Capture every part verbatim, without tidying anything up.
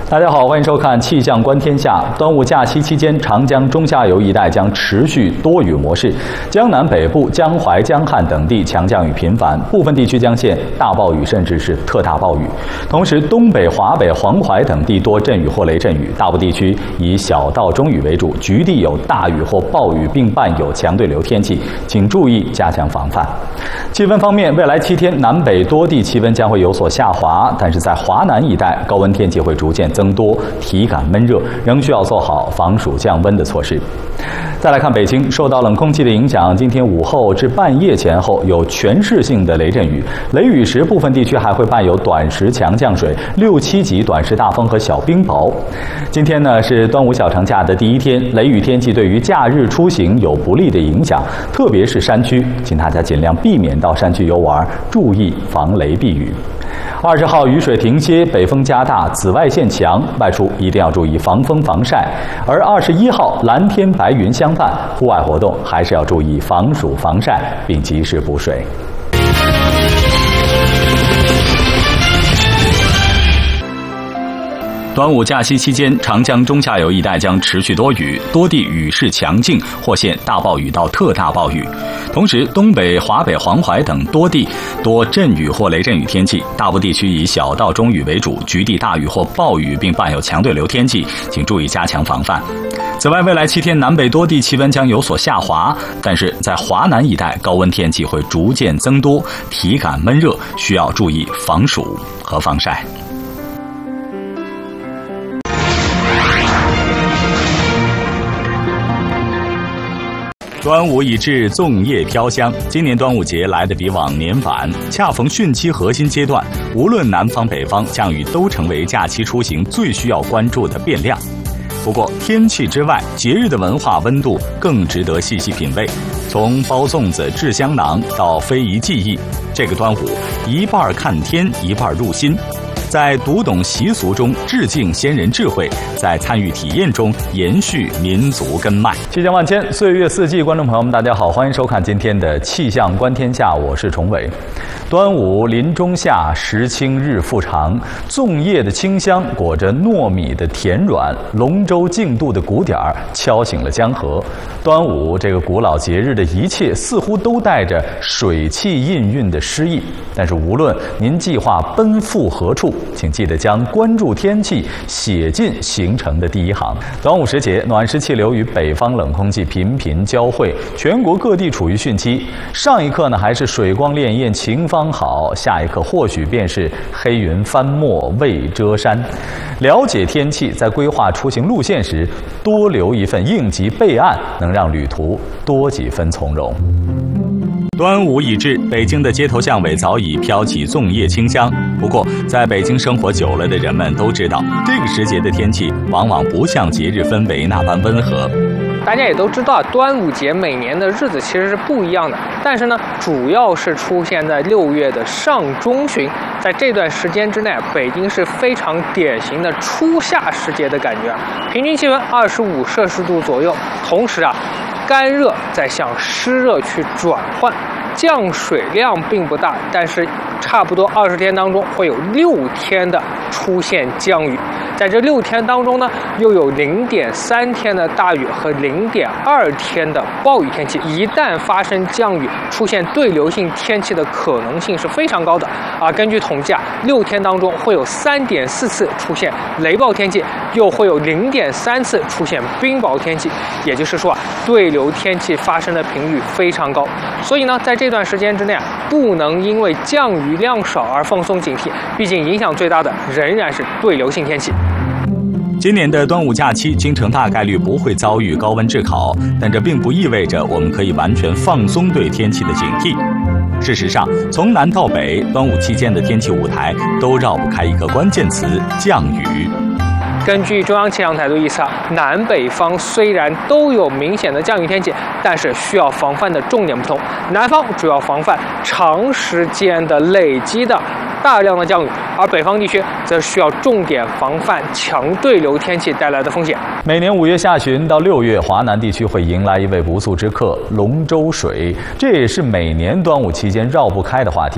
大家好，欢迎收看《气象观天下》。端午假期期间，长江中下游一带将持续多雨模式，江南北部、江淮、江汉等地强降雨频繁，部分地区将现大暴雨甚至是特大暴雨。同时，东北、华北、黄淮等地多阵雨或雷阵雨，大部地区以小到中雨为主，局地有大雨或暴雨，并伴有强对流天气，请注意加强防范。气温方面，未来七天南北多地气温将会有所下滑，但是在华南一带高温天气会逐渐增多，体感闷热，仍需要做好防暑降温的措施。再来看北京，受到冷空气的影响，今天午后至半夜前后有全市性的雷阵雨，雷雨时部分地区还会伴有短时强降水、六七级短时大风和小冰雹。今天呢是端午小长假的第一天，雷雨天气对于假日出行有不利的影响，特别是山区，请大家尽量避免到山区游玩，注意防雷避雨。二十号雨水停歇，北风加大，紫外线强，外出一定要注意防风防晒。而二十一号蓝天白云相伴，户外活动还是要注意防暑防晒，并及时补水。端午假期期间，长江中下游一带将持续多雨，多地雨势强劲，或现大暴雨到特大暴雨。同时，东北、华北、黄淮等多地多阵雨或雷阵雨天气，大部地区以小到中雨为主，局地大雨或暴雨，并伴有强对流天气，请注意加强防范。此外，未来七天南北多地气温将有所下滑，但是在华南一带高温天气会逐渐增多，体感闷热，需要注意防暑和防晒。端午已至，粽叶飘香。今年端午节来得比往年晚，恰逢汛期核心阶段，无论南方北方，降雨都成为假期出行最需要关注的变量。不过，天气之外，节日的文化温度更值得细细品味。从包粽子、制香囊到非遗技艺，这个端午一半看天，一半入心。在读懂习俗中致敬先人智慧，在参与体验中延续民族根脉。气象万千，岁月四季，观众朋友们，大家好，欢迎收看今天的气象观天下，我是崇伟。端午临中夏，时清日复长，粽叶的清香裹着糯米的甜软，龙舟竞渡的鼓点儿敲醒了江河。端午这个古老节日的一切似乎都带着水气氤氲的诗意，但是无论您计划奔赴何处，请记得将关注天气写进行程的第一行。端午时节，暖湿气流与北方冷空气频频交汇，全国各地处于汛期。上一刻呢还是水光潋滟晴方好，下一刻或许便是黑云翻墨未遮山。了解天气，在规划出行路线时多留一份应急备案，能让旅途多几分从容。端午已至，北京的街头巷尾早已飘起粽叶清香。不过，在北京生活久了的人们都知道，这个时节的天气往往不像节日氛围那般温和。 大家也都知道，端午节每年的日子其实是不一样的，但是呢，主要是出现在六月的上中旬，在这段时间之内，北京是非常典型的初夏时节的感觉，平均气温二十五摄氏度左右，同时啊，干热在向湿热去转换，降水量并不大，但是差不多二十天当中会有六天的出现降雨，在这六天当中呢，又有零点三天的大雨和零点二天的暴雨天气。一旦发生降雨，出现对流性天气的可能性是非常高的啊。根据统计啊，六天当中会有三点四次出现雷暴天气，又会有零点三次出现冰雹天气。也就是说啊，对流天气发生的频率非常高。所以呢，在这段时间之内啊，不能因为降雨量少而放松警惕，毕竟影响最大的仍然是对流性天气。 今年的端午假期，京城大概率不会遭遇高温炙烤，但这并不意味着我们可以完全放松对天气的警惕。事实上，从南到北，端午期间的天气舞台都绕不开一个关键词：降雨。 根据中央气象台的预测，南北方虽然都有明显的降雨天气，但是需要防范的重点不同。南方主要防范长时间的累积的大量的降雨，而北方地区则需要重点防范强对流天气带来的风险。 每年五月下旬到六月，华南地区会迎来一位不速之客——龙舟水，这也是每年端午期间绕不开的话题。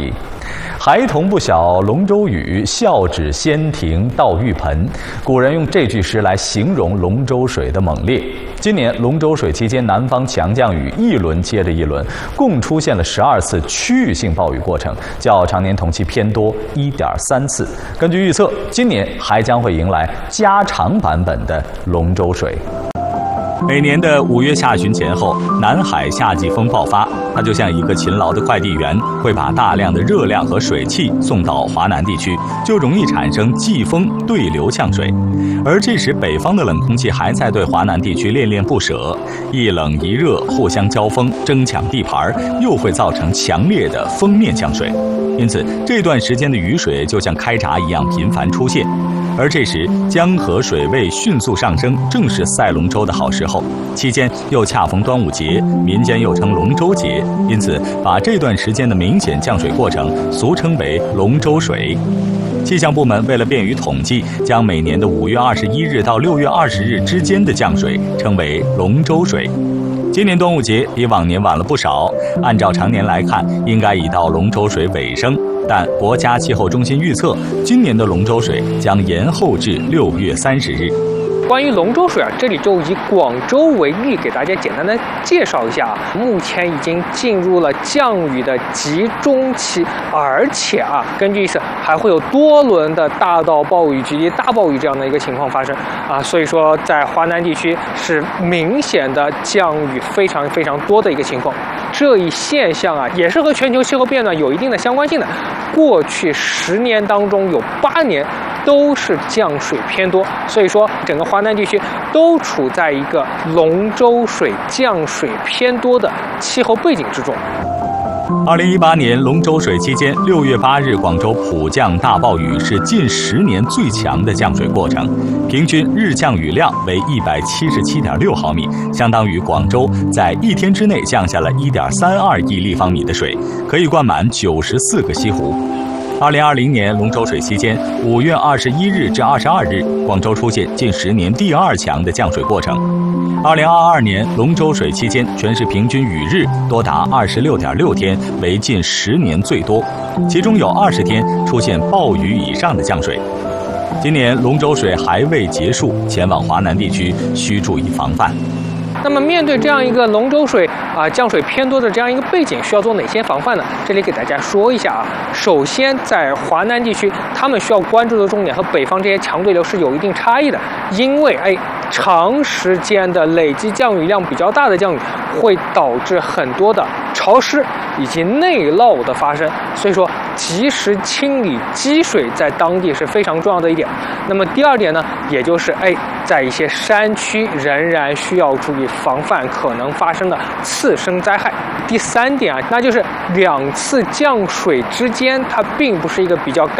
孩童不晓龙舟语，笑指仙庭到浴盆。古人用这句诗来形容龙舟水的猛烈。今年龙舟水期间，南方强降雨一轮接着一轮，共出现了十二次区域性暴雨过程，较常年同期偏多一点三次。根据预测，今年还将会迎来加长版本的龙舟水。每年的五月下旬前后，南海夏季风爆发，它就像一个勤劳的快递员，会把大量的热量和水汽送到华南地区，就容易产生季风对流降水。而这时北方的冷空气还在对华南地区恋恋不舍，一冷一热互相交锋，争抢地盘，又会造成强烈的锋面降水。因此，这段时间的雨水就像开闸一样频繁出现。而这时江河水位迅速上升，正是赛龙舟的好时候。期间又恰逢端午节，民间又称龙舟节，因此把这段时间的明显降水过程俗称为龙舟水。气象部门为了便于统计，将每年的五月二十一日到六月二十日之间的降水称为龙舟水。今年端午节比往年晚了不少，按照常年来看，应该已到龙舟水尾声。但国家气候中心预测，今年的龙舟水将延后至六月三十日。 关于龙舟水啊，这里就以广州为例，给大家简单的介绍一下啊。目前已经进入了降雨的集中期，而且啊，根据预测还会有多轮的大到暴雨、局地大暴雨这样的一个情况发生啊。所以说，在华南地区是明显的降雨非常非常多的一个情况。这一现象啊，也是和全球气候变暖有一定的相关性的。过去十年当中，有八年都是降水偏多，所以说整个华南地区都处在一个龙舟水降水偏多的气候背景之中。 二零一八年龙舟水期间，六月八日广州普降大暴雨是近十年最强的降水过程，平均日降雨量为一百七十七点六毫米，相当于广州在一天之内降下了一点三二亿立方米的水，可以灌满九十四个西湖。二零二零年龙舟水期间，五月二十一日至二十二日，广州出现近十年第二强的降水过程。二零二二年龙舟水期间，全市平均雨日多达二十六点六天，为近十年最多，其中有二十天出现暴雨以上的降水。今年龙舟水还未结束，前往华南地区需注意防范。 那么面对这样一个龙舟水啊降水偏多的这样一个背景，需要做哪些防范呢？这里给大家说一下啊。首先，在华南地区，他们需要关注的重点和北方这些强对流是有一定差异的，因为哎，长时间的累积降雨量比较大的降雨，会导致很多的潮湿以及内涝的发生，所以说及时清理积水在当地是非常重要的一点。那么第二点呢，也就是哎，在一些山区仍然需要注意防范可能发生的次生灾害。第三点啊，那就是两次降水之间，它并不是一个比较干